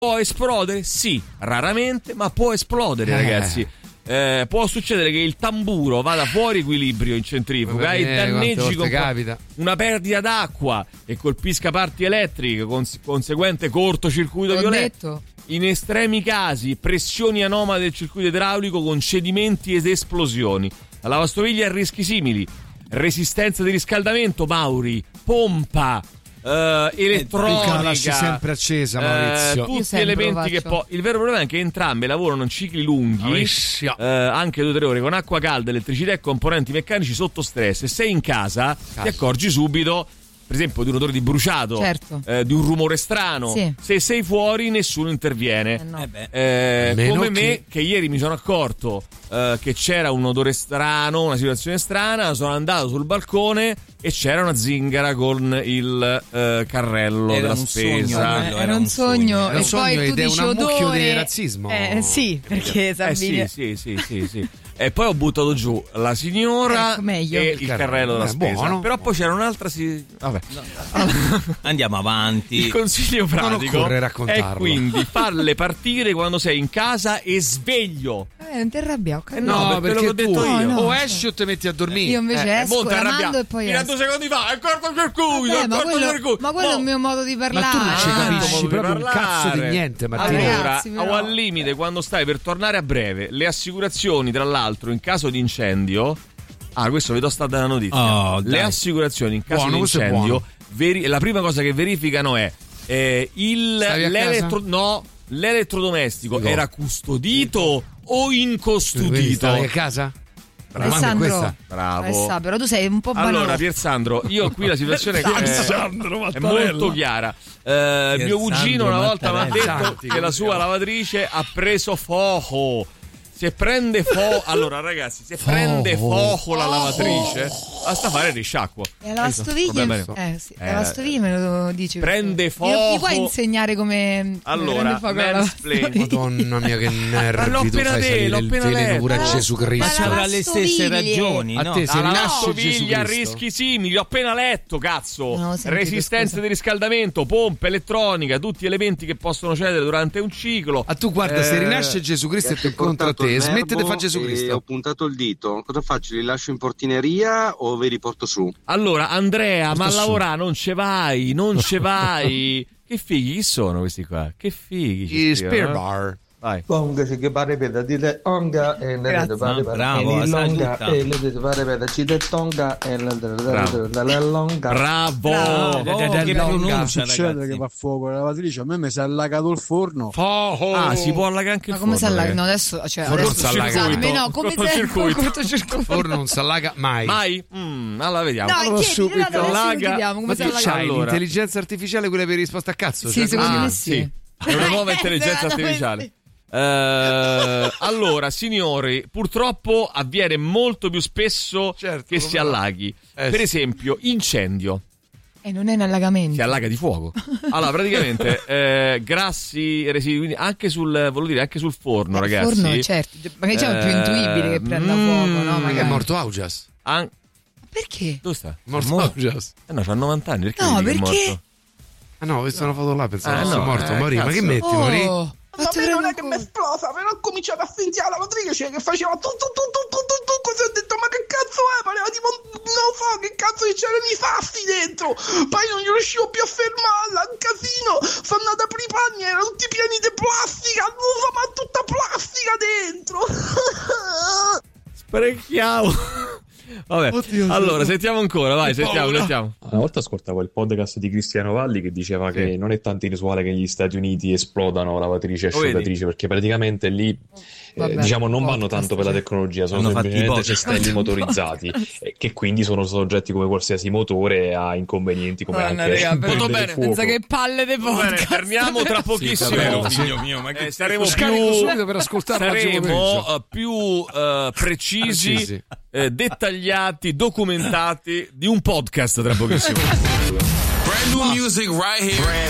Può esplodere? Sì, raramente, ma può esplodere, ragazzi. Può succedere che il tamburo vada fuori equilibrio in centrifuga e danneggi con una perdita d'acqua e colpisca parti elettriche, conseguente cortocircuito violento. In estremi casi, pressioni anomale del circuito idraulico con cedimenti ed esplosioni. La lavastoviglie a rischi simili. Resistenza di riscaldamento, Mauri. Pompa. Elettronica, la lasci sempre accesa, Maurizio. Tutti elementi che il vero problema è che entrambe lavorano in cicli lunghi, anche 2-3 ore, con acqua calda, elettricità e componenti meccanici sotto stress. Se sei in casa ti accorgi subito, per esempio, di un odore di bruciato, di un rumore strano. Se sei fuori nessuno interviene. Come me, che ieri mi sono accorto che c'era un odore strano, una situazione strana, sono andato sul balcone e c'era una zingara con il carrello della spesa. Era un sogno. E poi tu ed è dici un ammucchio odore. di razzismo. Sì, perché Salvini. Sì. E poi ho buttato giù la signora e il carrello della spesa. Buono. Però poi c'era un'altra. Vabbè. Andiamo avanti. Il consiglio pratico è quindi farle partire quando sei in casa e sveglio. Non ti arrabbiare. No, perché l'ho detto io. O esci o te metti a dormire. Io invece esco, la mando e poi fino a 2 secondi fa, è corto circuito. Ma quello è il mio modo di parlare. Ma tu non ci capisci proprio un cazzo di niente, Martina. Allora, Ragazzi, o al limite, quando stai per tornare a breve, le assicurazioni, tra l'altro, in caso di incendio. Questo vedo sta dalla notizia. Le assicurazioni in caso di incendio, la prima cosa che verificano è l'elettrodomestico era custodito o incustodito. Stavi a casa? Alessandro, bravo. Però tu sei un po' banale. Allora, Piersandro, io qui la situazione è molto chiara. Mio cugino una volta mi ha detto che la sua lavatrice ha preso fuoco. Se prende allora ragazzi, se prende fuoco la lavatrice, basta fare risciacquo. E la lavastoviglie, la lavastoviglie me lo dici. Prende fuoco. Mi puoi insegnare come allora, Madonna mia, che nervi. L'ho appena letto pure a Gesù Cristo. Ma avrà le stesse ragioni, a te se la rinasce Gesù a Cristo. rischi simili, ho appena letto, cazzo. No, resistenza di riscaldamento, pompa elettronica, tutti elementi che possono cedere durante un ciclo. Tu guarda, se rinasce Gesù Cristo e ti incontra a te, smette di fare Gesù Cristo. Ho puntato il dito. Cosa faccio? Li lascio in portineria o ve li porto su? Allora, Andrea, ma a lavorare non ce vai. Che fighi, chi sono questi qua? Che fighi. I Spear Bar. Vai. Ponga che pare per dire onga e le pare per longa e le pare per ci tonga e la longa. Bravo. Che pronuncia, succede che va a fuoco la lavatrice, a me mi si è allagato il forno. Si può allagare anche il forno. Ma come si allaga? No, adesso cortocircuito. Il forno non si allaga mai. Allora vediamo. No, subito allaga. Ma tu c'hai l'intelligenza artificiale, quella per risposta a cazzo? Sì, secondo me sì. È una nuova intelligenza artificiale. Allora, signori, purtroppo avviene molto più spesso che si allaghi. Per esempio, incendio. Non è un allagamento. Si allaga di fuoco. Allora, praticamente grassi residui, anche anche sul forno, ragazzi. Il forno, certo. Magari c'è più intuibile che prenda fuoco, no? Magari è morto Augias. Perché? Dove sta? Morto Augias. No, c'ha 90 anni. Perché no, perché? È morto? No, ho visto una foto là, pensavo fosse morto. Mori, ma che metti, Mori? Ma a me non è che mi è esplosa, però ho cominciato a finziare la lavatrice che faceva tu, così ho detto ma che cazzo è? Pareva tipo non so che cazzo c'erano i fasti dentro, poi non riuscivo più a fermarla, un casino, sono andata per i panni, erano tutti pieni di plastica, ma tutta plastica dentro. Sprechiamo. Vabbè, allora sentiamo ancora, vai, sentiamo. Una volta ascoltavo il podcast di Cristiano Valli che diceva che non è tanto inusuale che gli Stati Uniti esplodano lavatrici e asciugatrici, perché praticamente lì diciamo non vanno tanto per la tecnologia, sono semplicemente cestelli motorizzati che quindi sono soggetti come qualsiasi motore a inconvenienti come anche molto bene, pensa che palle di podcast. Fermiamo tra pochissimo, figlio mio, ma che saremo più precisi, dettagliati, documentati di un podcast tra pochissimo. Brand new music right here.